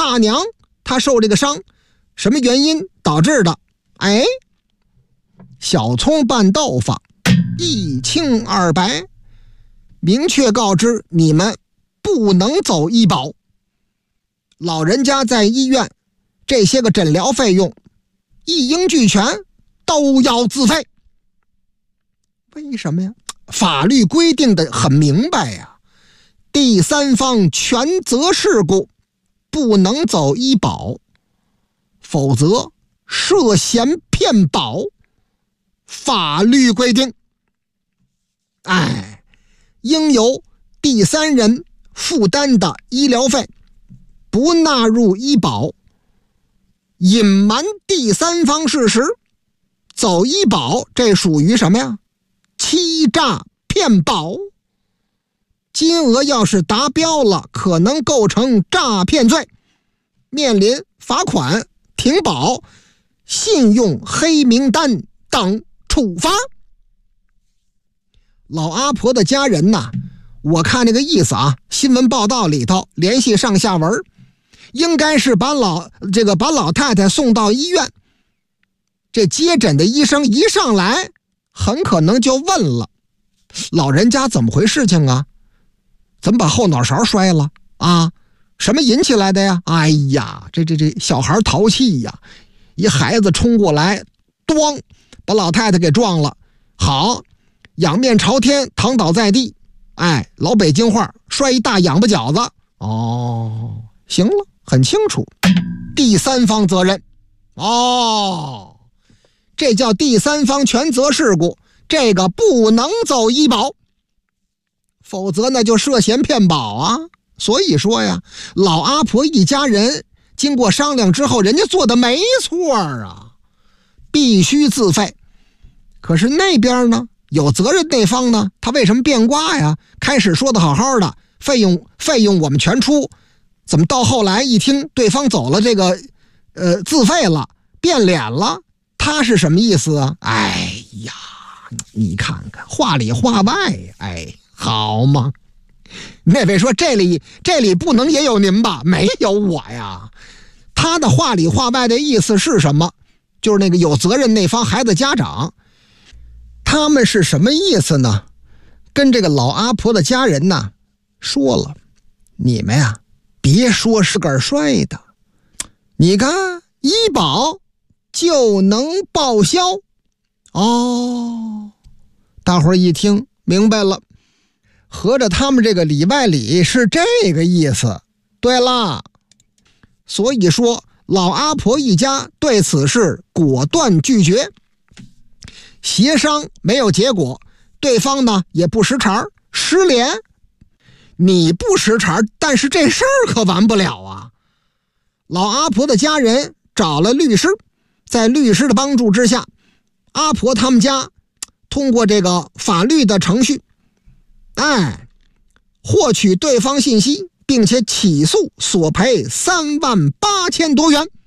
大娘她受这个伤，什么原因导致的？哎，小葱拌豆腐，一清二白，明确告知你们不能走医保。老人家在医院这些个诊疗费用一应俱全，都要自费。为什么呀？法律规定的很明白呀，第三方全责事故，不能走医保，否则涉嫌骗保。法律规定，应由第三人负担的医疗费不纳入医保，隐瞒第三方事实，走医保，这属于什么呀？欺诈骗保。金额要是达标了，可能构成诈骗罪，面临罚款、停保、信用黑名单等处罚。老阿婆的家人呐，我看这个意思啊，新闻报道里头联系上下文，应该是把老太太送到医院。这接诊的医生一上来，很可能就问了：老人家怎么回事情啊？怎么把后脑勺摔了啊？什么引起来的呀？哎呀，这小孩淘气呀，一孩子冲过来，咣，把老太太给撞了。好，仰面朝天，躺倒在地。老北京话，摔一大仰巴饺子。哦，行了，很清楚，第三方责任。这叫第三方全责事故，这个不能走医保，否则那就涉嫌骗保啊。所以说呀，老阿婆一家人经过商量之后，人家做的没错啊，必须自费。可是那边呢，有责任那方呢，他为什么变卦呀？开始说的好好的，费用我们全出，怎么到后来一听对方走了这个自费了，变脸了，他是什么意思啊？哎呀，你看看话里话外，好吗？那位说这里不能也有您吧？没有我呀。他的话里话外的意思是什么？就是那个有责任那方孩子家长，他们是什么意思呢？跟这个老阿婆的家人呢说了，你们呀别说是个摔的，你看医保就能报销。大伙儿一听明白了，合着他们这个里外里是这个意思。对了，所以说老阿婆一家对此是果断拒绝，协商没有结果，对方呢也不识茬，失联。你不识茬，但是这事儿可完不了啊。老阿婆的家人找了律师，在律师的帮助之下，阿婆他们家通过这个法律的程序，获取对方信息，并且起诉索赔38000多元。